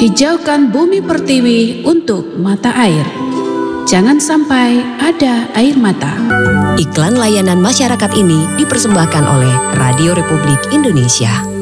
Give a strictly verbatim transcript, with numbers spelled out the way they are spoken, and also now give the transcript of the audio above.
hijaukan bumi pertiwi untuk mata air. Jangan sampai ada air mata. Iklan layanan masyarakat ini dipersembahkan oleh Radio Republik Indonesia.